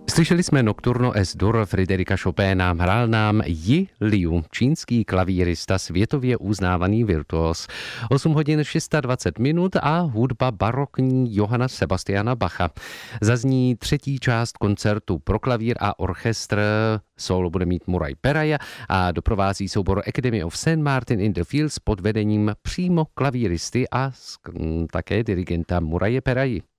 Slyšeli jsme Nocturno es Dur Friderika Chopina, hrál nám Yi Liu, čínský klavírista, světově uznávaný virtuos. 8 hodin 26 minut a hudba barokní Johanna Sebastiana Bacha. Zazní třetí část koncertu pro klavír a orchestr. Solo bude mít Murray Peraja a doprovází soubor Academy of St. Martin in the Fields pod vedením přímo klavíristy a také dirigenta Murraye Peraji.